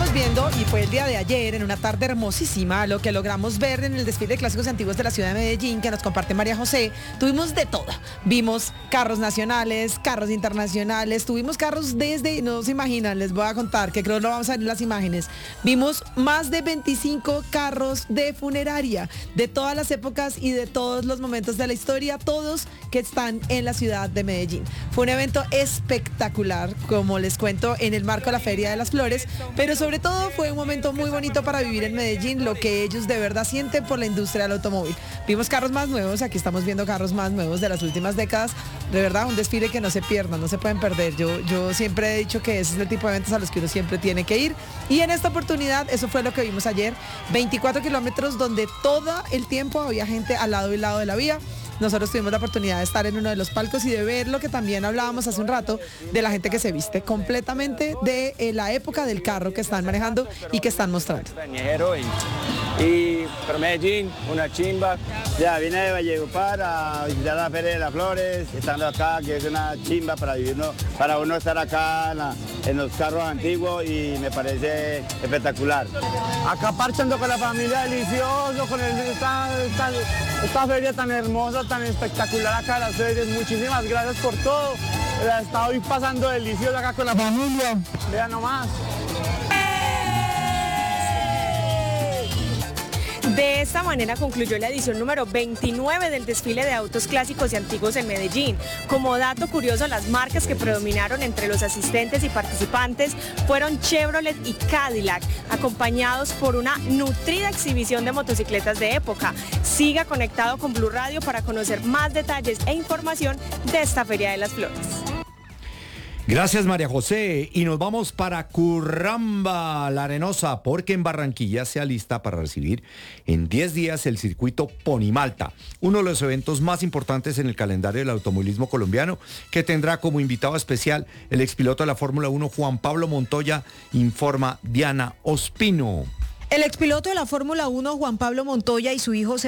estamos viendo, y fue el día de ayer, en una tarde hermosísima, lo que logramos ver en el desfile de clásicos antiguos de la ciudad de Medellín, que nos comparte María José. Tuvimos de todo. Vimos carros nacionales, carros internacionales, tuvimos carros desde, no se imaginan, les voy a contar, que creo que lo vamos a ver en las imágenes. Vimos más de 25 carros de funeraria, de todas las épocas y de todos los momentos de la historia, todos que están en la ciudad de Medellín. Fue un evento espectacular, como les cuento, en el marco de la Feria de las Flores, pero sobre todo fue un momento muy bonito para vivir en Medellín, lo que ellos de verdad sienten por la industria del automóvil. Vimos carros más nuevos, aquí estamos viendo carros más nuevos de las últimas décadas. De verdad, un desfile que no se pierdan, no se pueden perder. Yo siempre he dicho que ese es el tipo de eventos a los que uno siempre tiene que ir. Y en esta oportunidad, eso fue lo que vimos ayer. 24 kilómetros donde todo el tiempo había gente al lado y lado de la vía. Nosotros tuvimos la oportunidad de estar en uno de los palcos y de ver lo que también hablábamos hace un rato, de la gente que se viste completamente de la época del carro que están manejando y que están mostrando. Y para Medellín, una chimba. Ya vine de Valledupar a visitar la Feria de las Flores, estando acá, que es una chimba para vivirnos, para uno estar acá en los carros antiguos, y me parece espectacular. Acá parchando con la familia, delicioso, con esta feria tan hermosa, tan espectacular acá, las ferias. Muchísimas gracias por todo. La estoy pasando delicioso acá con la familia. Vean nomás. De esta manera concluyó la edición número 29 del desfile de autos clásicos y antiguos en Medellín. Como dato curioso, las marcas que predominaron entre los asistentes y participantes fueron Chevrolet y Cadillac, acompañados por una nutrida exhibición de motocicletas de época. Siga conectado con Blue Radio para conocer más detalles e información de esta Feria de las Flores. Gracias, María José. Y nos vamos para Curramba, La Arenosa, porque en Barranquilla se alista para recibir en 10 días el circuito Ponimalta, uno de los eventos más importantes en el calendario del automovilismo colombiano, que tendrá como invitado especial el expiloto de la Fórmula 1, Juan Pablo Montoya, informa Diana Ospino. El expiloto de la Fórmula 1, Juan Pablo Montoya, y su hijo